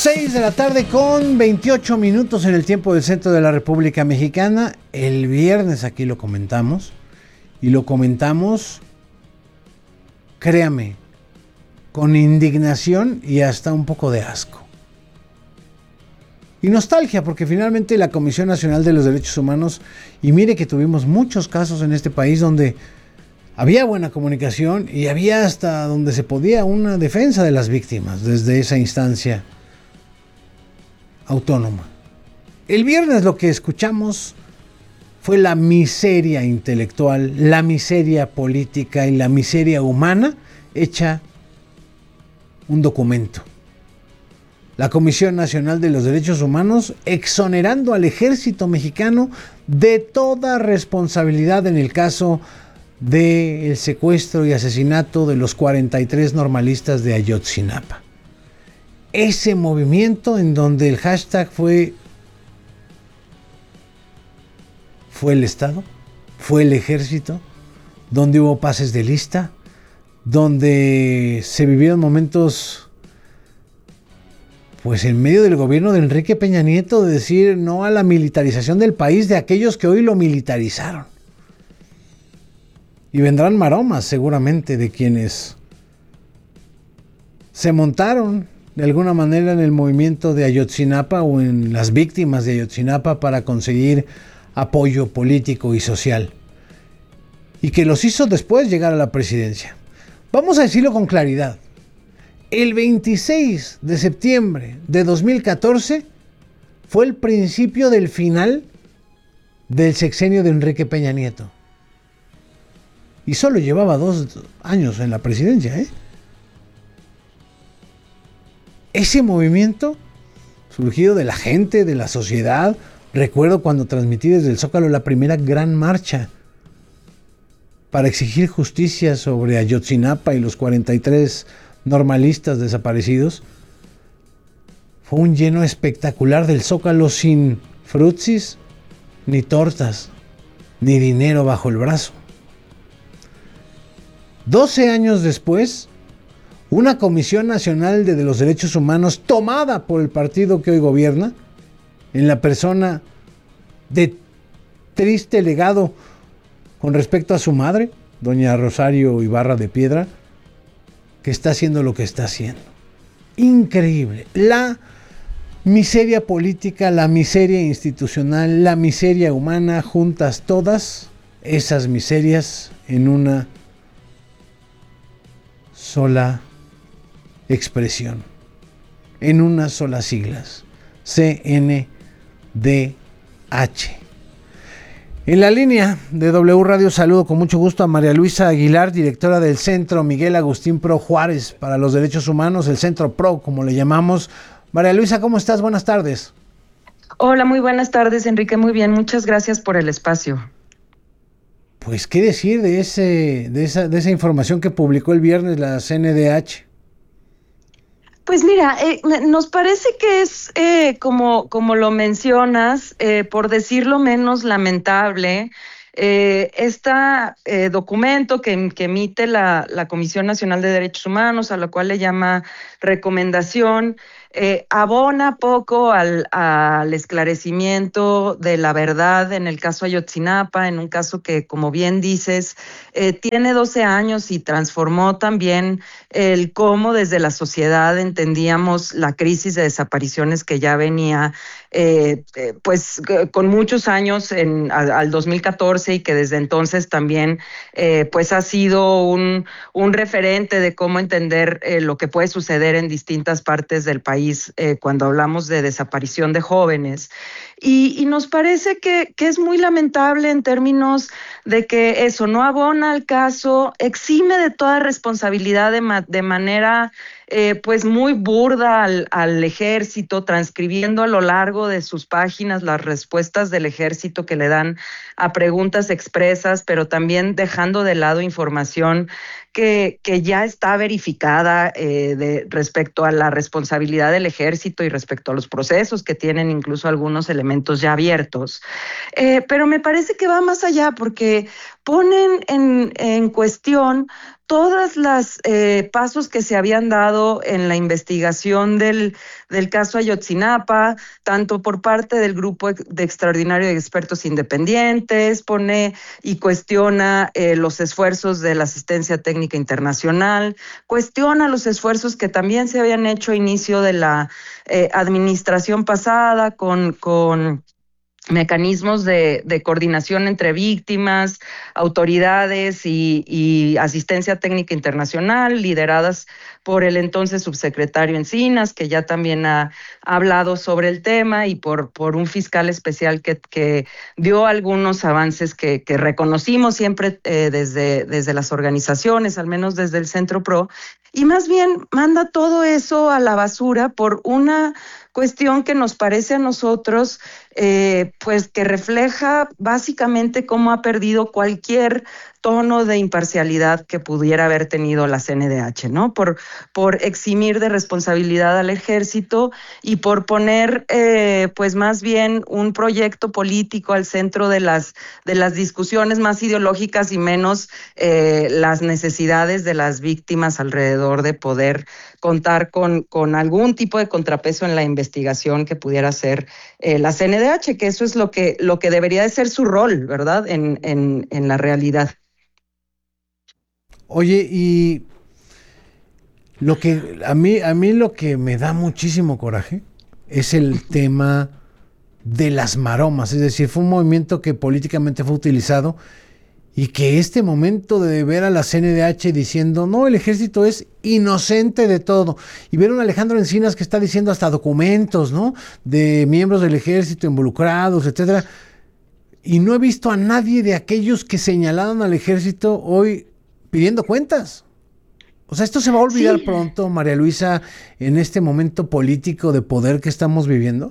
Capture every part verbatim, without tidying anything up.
seis de la tarde con veintiocho minutos en el tiempo del centro de la República Mexicana. El viernes aquí lo comentamos y lo comentamos, créame, con indignación y hasta un poco de asco. Y nostalgia, porque finalmente la Comisión Nacional de los Derechos Humanos, y mire que tuvimos muchos casos en este país donde había buena comunicación y había hasta donde se podía una defensa de las víctimas desde esa instancia autónoma. El viernes lo que escuchamos fue la miseria intelectual, la miseria política y la miseria humana hecha un documento. La Comisión Nacional de los Derechos Humanos exonerando al ejército mexicano de toda responsabilidad en el caso del secuestro y asesinato de los cuarenta y tres normalistas de Ayotzinapa. Ese movimiento en donde el hashtag fue fue el Estado, fue el ejército, donde hubo pases de lista, donde se vivieron momentos pues en medio del gobierno de Enrique Peña Nieto de decir no a la militarización del país de aquellos que hoy lo militarizaron. Y vendrán maromas seguramente de quienes se montaron de alguna manera en el movimiento de Ayotzinapa o en las víctimas de Ayotzinapa para conseguir apoyo político y social. Y que los hizo después llegar a la presidencia. Vamos a decirlo con claridad. El veintiséis de septiembre de dos mil catorce fue el principio del final del sexenio de Enrique Peña Nieto. Y solo llevaba dos años en la presidencia, ¿eh? Ese movimiento, surgido de la gente, de la sociedad, recuerdo cuando transmití desde el Zócalo la primera gran marcha para exigir justicia sobre Ayotzinapa y los cuarenta y tres normalistas desaparecidos. Fue un lleno espectacular del Zócalo sin frutsis, ni tortas, ni dinero bajo el brazo. doce años después, una Comisión Nacional de los Derechos Humanos tomada por el partido que hoy gobierna, en la persona de triste legado con respecto a su madre, doña Rosario Ibarra de Piedra, que está haciendo lo que está haciendo. Increíble. La miseria política, la miseria institucional, la miseria humana, juntas todas esas miserias en una sola expresión, en unas solas siglas, C N D H. En la línea de W Radio saludo con mucho gusto a María Luisa Aguilar, directora del Centro Miguel Agustín Pro Juárez para los Derechos Humanos, el Centro Pro, como le llamamos. María Luisa, ¿cómo estás? Buenas tardes. Hola, muy buenas tardes, Enrique. Muy bien, muchas gracias por el espacio. Pues, ¿qué decir de ese, de esa, de esa información que publicó el viernes la C N D H? Pues mira, eh, nos parece que es, eh, como, como lo mencionas, eh, por decirlo menos lamentable, eh, este eh, documento que, que emite la, la Comisión Nacional de Derechos Humanos, a lo cual le llama recomendación, eh, abona poco al, al esclarecimiento de la verdad en el caso Ayotzinapa, en un caso que, como bien dices, eh, tiene doce años y transformó también el cómo desde la sociedad entendíamos la crisis de desapariciones que ya venía eh, eh, pues con muchos años en, al, al dos mil catorce y que desde entonces también eh, pues ha sido un, un referente de cómo entender eh, lo que puede suceder en distintas partes del país eh, cuando hablamos de desaparición de jóvenes. Y, y nos parece que, que es muy lamentable en términos de que eso no abona al caso, exime de toda responsabilidad de, ma- de manera eh, pues muy burda al, al ejército, transcribiendo a lo largo de sus páginas las respuestas del ejército que le dan a preguntas expresas, pero también dejando de lado información que, que ya está verificada eh, de, respecto a la responsabilidad del ejército y respecto a los procesos que tienen incluso algunos elementos ya abiertos. Eh, pero me parece que va más allá porque ponen en, en cuestión todas las eh, pasos que se habían dado en la investigación del, del caso Ayotzinapa, tanto por parte del grupo de extraordinario de expertos independientes, pone y cuestiona eh, los esfuerzos de la asistencia técnica internacional, cuestiona los esfuerzos que también se habían hecho a inicio de la eh, administración pasada con, con mecanismos de, de coordinación entre víctimas, autoridades y, y asistencia técnica internacional, lideradas por el entonces subsecretario Encinas, que ya también ha, ha hablado sobre el tema, y por, por un fiscal especial que, que dio algunos avances que, que reconocimos siempre eh, desde, desde las organizaciones, al menos desde el Centro Pro, y más bien manda todo eso a la basura por una cuestión que nos parece a nosotros eh, pues que refleja básicamente cómo ha perdido cualquier tono de imparcialidad que pudiera haber tenido la C N D H, ¿no? Por, por eximir de responsabilidad al ejército y por poner, eh, pues más bien, un proyecto político al centro de las, de las discusiones más ideológicas y menos eh, las necesidades de las víctimas alrededor de poder contar con, con algún tipo de contrapeso en la investigación que pudiera ser eh, la C N D H, que eso es lo que, lo que debería de ser su rol, ¿verdad? En, en, en la realidad. Oye, y lo que a mí, a mí lo que me da muchísimo coraje es el tema de las maromas, es decir, fue un movimiento que políticamente fue utilizado y que este momento de ver a la C N D H diciendo, no, el ejército es inocente de todo, y ver a un Alejandro Encinas que está diciendo hasta documentos, ¿no?, de miembros del ejército involucrados, etcétera, y no he visto a nadie de aquellos que señalaron al ejército hoy pidiendo cuentas. O sea, ¿esto se va a olvidar sí. pronto, María Luisa, en este momento político de poder que estamos viviendo?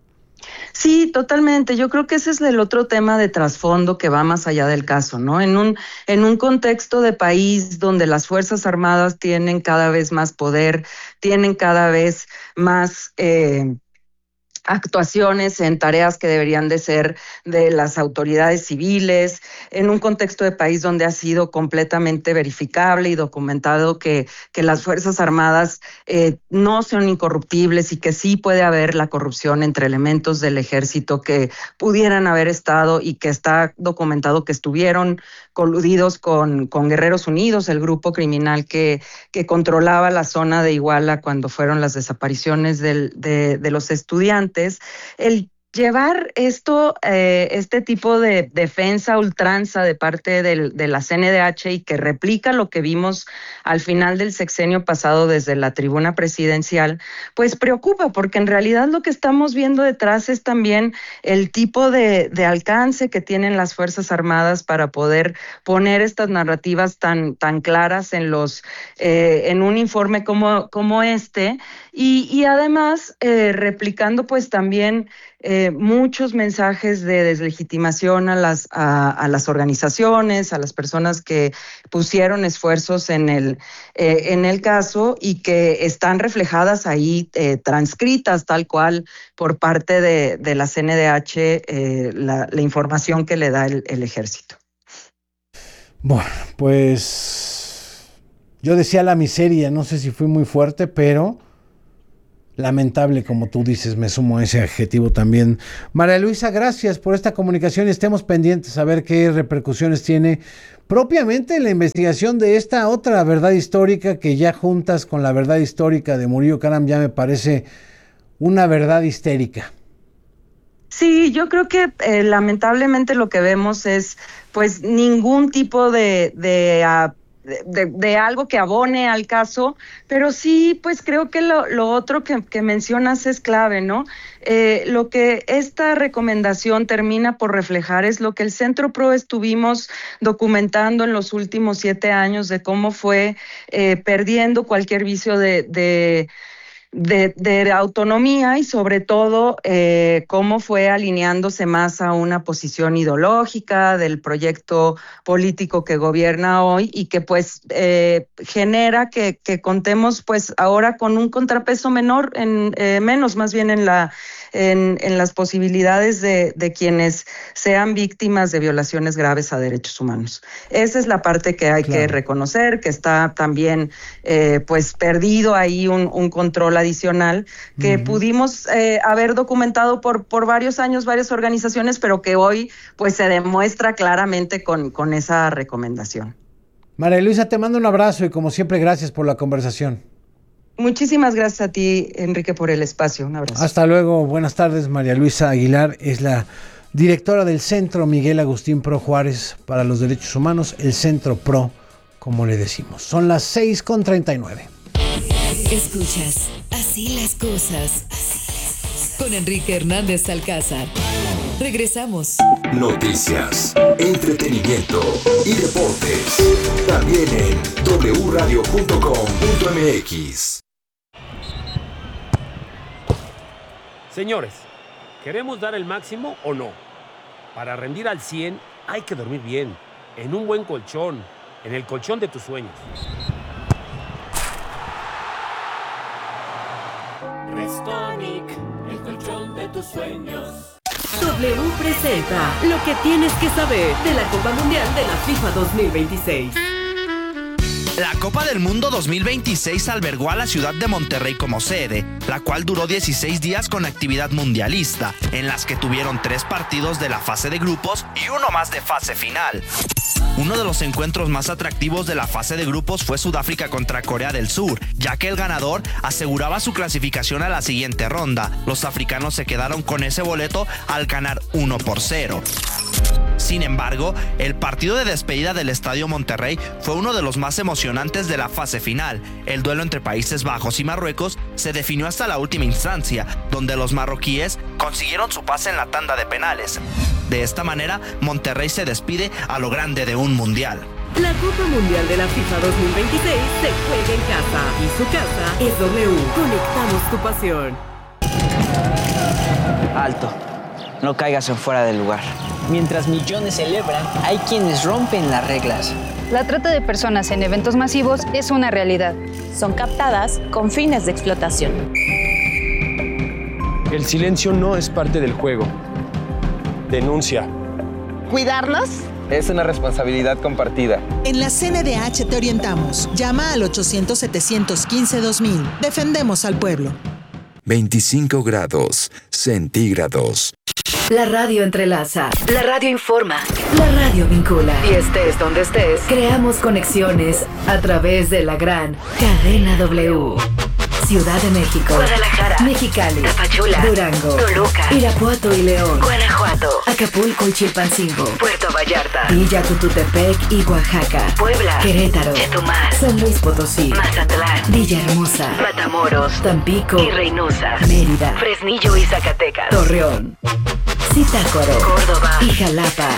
Sí, totalmente. Yo creo que ese es el otro tema de trasfondo que va más allá del caso, ¿no? En un, en un contexto de país donde las Fuerzas Armadas tienen cada vez más poder, tienen cada vez más Eh, actuaciones en tareas que deberían de ser de las autoridades civiles, en un contexto de país donde ha sido completamente verificable y documentado que, que las Fuerzas Armadas eh, no son incorruptibles y que sí puede haber la corrupción entre elementos del ejército que pudieran haber estado y que está documentado que estuvieron coludidos con, con Guerreros Unidos, el grupo criminal que, que controlaba la zona de Iguala cuando fueron las desapariciones del, de, de los estudiantes. El llevar esto, eh, este tipo de defensa ultranza de parte del, de la C N D H y que replica lo que vimos al final del sexenio pasado desde la tribuna presidencial, pues preocupa, porque en realidad lo que estamos viendo detrás es también el tipo de, de alcance que tienen las Fuerzas Armadas para poder poner estas narrativas tan, tan claras en, los, eh, en un informe como, como este, y, y además eh, replicando pues también Eh, muchos mensajes de deslegitimación a las, a, a las organizaciones, a las personas que pusieron esfuerzos en el, eh, en el caso y que están reflejadas ahí, eh, transcritas tal cual por parte de, de la C N D H, eh, la, la información que le da el, el ejército. Bueno, pues yo decía la miseria, no sé si fui muy fuerte, pero lamentable, como tú dices, me sumo a ese adjetivo también. María Luisa, gracias por esta comunicación y estemos pendientes a ver qué repercusiones tiene propiamente la investigación de esta otra verdad histórica que ya juntas con la verdad histórica de Murillo Karam ya me parece una verdad histérica. Sí, yo creo que eh, lamentablemente lo que vemos es pues ningún tipo de... de uh, De, de algo que abone al caso, pero sí, pues creo que lo, lo otro que, que mencionas es clave, ¿no? Eh, lo que esta recomendación termina por reflejar es lo que el Centro Pro estuvimos documentando en los últimos siete años de cómo fue eh, perdiendo cualquier vicio de... de de, de autonomía y sobre todo eh, cómo fue alineándose más a una posición ideológica del proyecto político que gobierna hoy y que pues eh, genera que, que contemos pues ahora con un contrapeso menor, en eh, menos más bien en la En, en las posibilidades de, de quienes sean víctimas de violaciones graves a derechos humanos. Esa es la parte que hay claro. que reconocer, que está también eh, pues perdido ahí un, un control adicional que uh-huh. pudimos eh, haber documentado por, por varios años, varias organizaciones, pero que hoy pues se demuestra claramente con, con esa recomendación. María Luisa, te mando un abrazo y como siempre gracias por la conversación. Muchísimas gracias a ti, Enrique, por el espacio. Un abrazo. Hasta luego. Buenas tardes. María Luisa Aguilar es la directora del Centro Miguel Agustín Pro Juárez para los Derechos Humanos, el Centro Pro, como le decimos. Son las seis con treinta y nueve. Escuchas Así las Cosas con Enrique Hernández Alcázar. Regresamos. Noticias, entretenimiento y deportes. También en doble u radio punto com punto eme equis. Señores, ¿queremos dar el máximo o no? Para rendir al cien hay que dormir bien, en un buen colchón, en el colchón de tus sueños. Restonic, el colchón de tus sueños. W presenta lo que tienes que saber de la Copa Mundial de la FIFA dos mil veintiséis. La Copa del Mundo dos mil veintiséis albergó a la ciudad de Monterrey como sede, la cual duró dieciséis días con actividad mundialista, en las que tuvieron tres partidos de la fase de grupos y uno más de fase final. Uno de los encuentros más atractivos de la fase de grupos fue Sudáfrica contra Corea del Sur, ya que el ganador aseguraba su clasificación a la siguiente ronda. Los africanos se quedaron con ese boleto al ganar uno por cero. Sin embargo, el partido de despedida del Estadio Monterrey fue uno de los más emocionantes de la fase final. El duelo entre Países Bajos y Marruecos se definió hasta la última instancia, donde los marroquíes consiguieron su pase en la tanda de penales. De esta manera, Monterrey se despide a lo grande de un mundial. La Copa Mundial de la FIFA dos mil veintiséis se juega en casa y su casa es W. Conectamos tu pasión. Alto. No caigas en fuera del lugar. Mientras millones celebran, hay quienes rompen las reglas. La trata de personas en eventos masivos es una realidad. Son captadas con fines de explotación. El silencio no es parte del juego. Denuncia. ¿Cuidarlos? Es una responsabilidad compartida. En la C N D H te orientamos. Llama al ochocientos, setecientos quince, dos mil. Defendemos al pueblo. veinticinco grados centígrados. La radio entrelaza, la radio informa, la radio vincula. Y estés donde estés, creamos conexiones a través de la gran cadena W. Ciudad de México, Guadalajara, Mexicali, Tapachula, Durango, Toluca, Irapuato y León, Guanajuato, Acapulco y Chilpancingo, Puerto Vallarta, Villa Cututepec y Oaxaca, Puebla, Querétaro, Chetumal, San Luis Potosí, Mazatlán, Villahermosa, Matamoros, Tampico y Reynosa, Mérida, Fresnillo y Zacatecas, Torreón, Zitácuaro, Córdoba y Jalapa.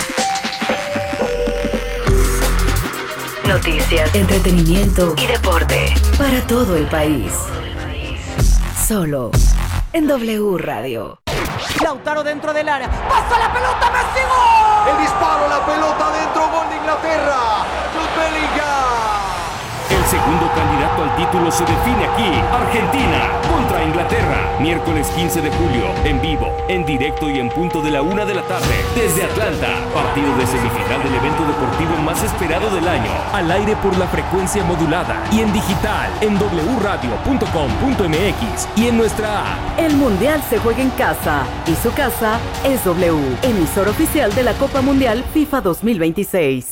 Noticias, entretenimiento y deporte para todo el país. Solo en W Radio. Lautaro dentro del área. ¡Pasa la pelota, Messi! ¡Gol! El disparo, la pelota dentro, gol de Inglaterra. Jude Bellingham. El segundo candidato al título se define aquí. Argentina contra Inglaterra. Miércoles quince de julio, en vivo, en directo y en punto de la una de la tarde. Desde Atlanta, partido de semifinal del evento deportivo más esperado del año. Al aire por la frecuencia modulada y en digital, en doble u radio punto com punto eme equis y en nuestra app. El Mundial se juega en casa y su casa es W, emisor oficial de la Copa Mundial FIFA dos mil veintiséis.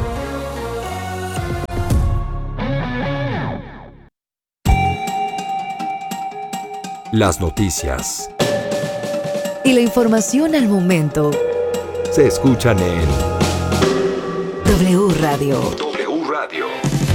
Las noticias y la información al momento se escuchan en W Radio. W Radio.